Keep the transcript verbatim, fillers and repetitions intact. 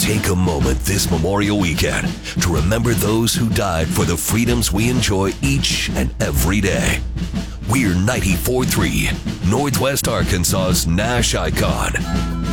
Take a moment this Memorial Weekend to remember those who died for the freedoms we enjoy each and every day. We're ninety-four point three, Northwest Arkansas's Nash icon.